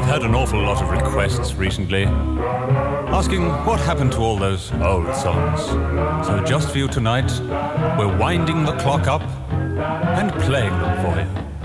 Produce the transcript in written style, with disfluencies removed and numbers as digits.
had an awful lot of requests recently, asking what happened to all those old songs. So just for you tonight, we're winding the clock up and playing them for you.